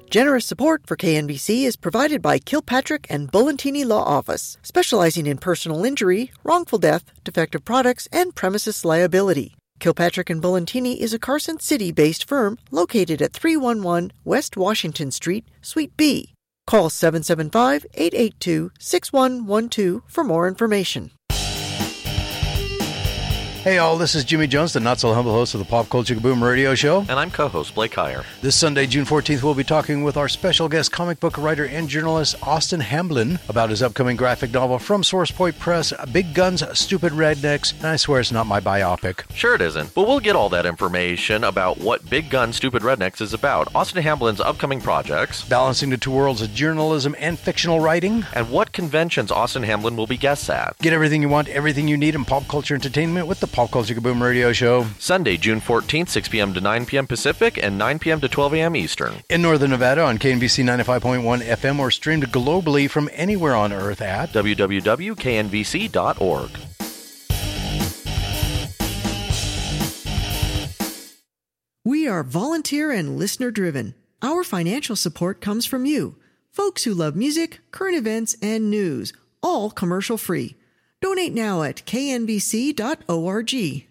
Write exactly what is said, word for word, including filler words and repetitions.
Generous support for K N B C is provided by Kilpatrick and Bullantini Law Office, specializing in personal injury, wrongful death, defective products, and premises liability. Kilpatrick and Bullantini is a Carson City-based firm located at three eleven West Washington Street, Suite B. Call seven seven five, eight eight two, six one one two for more information. Hey all, this is Jimmy Jones, the not-so-humble host of the Pop Culture Kaboom radio show. And I'm co-host Blake Heyer. This Sunday, June fourteenth, we'll be talking with our special guest, comic book writer and journalist Austin Hamblin, about his upcoming graphic novel from Source Point Press, Big Guns, Stupid Rednecks, and I swear it's not my biopic. Sure it isn't, but we'll get all that information about what Big Guns, Stupid Rednecks is about, Austin Hamblin's upcoming projects, balancing the two worlds of journalism and fictional writing, and what conventions Austin Hamblin will be guests at. Get everything you want, everything you need in pop culture entertainment with the Pop Culture Kaboom radio show. Sunday, June fourteenth, six p.m. to nine p.m. Pacific and nine p.m. to twelve a.m. Eastern. In Northern Nevada on K N B C ninety-five point one F M or streamed globally from anywhere on Earth at w w w dot k n b c dot org. We are volunteer and listener driven. Our financial support comes from you, folks who love music, current events, and news, all commercial free. Donate now at k n b c dot org.